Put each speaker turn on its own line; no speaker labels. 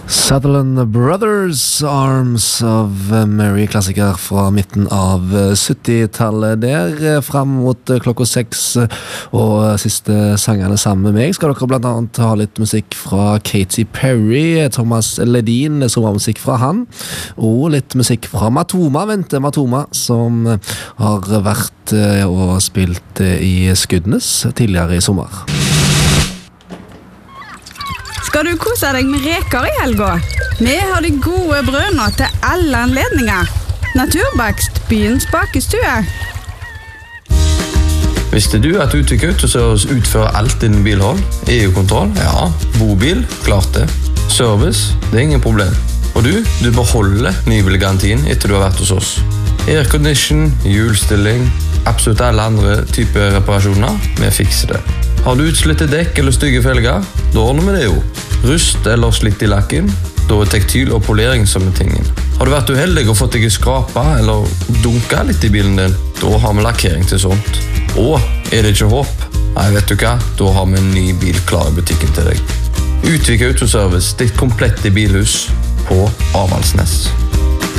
Sutherland Brothers, Arms of Mary, klassiker fra midten av 70-tallet der, frem mot klokka 6, og siste sangerne sammen med meg skal dere blant annet ha litt musikk fra Katy Perry, Thomas Ledin, sommermusikk fra han, og litt musikk fra Matoma, Matoma, som har vært og spilt i Skudenes tidligere i sommer.
Skal du kose deg med reker i helga? Vi har de gode brødene til alle anledninger. Naturbakst, byens bakestue.
Visste du at Utvik Autoservice utfører alt innen bilhold? EU-kontroll? Ja. Bobil? Klart det. Service? Det er ingen problem. Og du beholder nybilgarantien etter du har vært hos oss. Aircondition, hjulstilling, absolutt alle andre typer reparasjoner, vi fikser det. Har du utslitte dekk eller stygge felger? Da ordner vi det jo. Rust eller slitt i lakken? Da er tektyl og polering som er tingen. Har du vært uheldig og fått deg skrapa eller dunka litt i bilen din? Da har vi lakkering til sånt. Og er det ikke håp? Nei, vet du hva? Da har vi en ny bil klar i butikken til deg. Utvik Autoservice, ditt komplette bilhus på Avaldsnes.